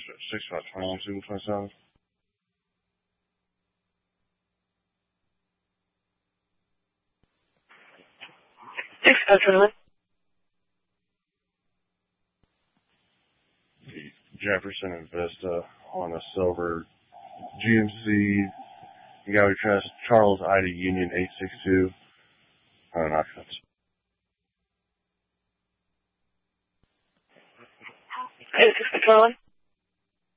6521, Signal 27. 6521. Jefferson and Vista on a silver GMC. You got to trust Charles Ida Union 862.